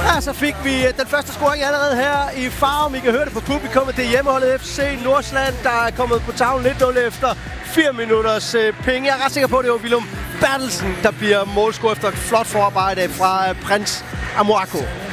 Ja, så fik vi den første scoring allerede her i Farum. I kan høre det på publikummet. Det er hjemmeholdet FC Nordsjælland, der er kommet på tavlen 1-0 efter 4 minutters penge. Jeg er ret sikker på, at det var Willum Bertelsen, der bliver målscorer efter et flot forarbejde fra Prins Amoako.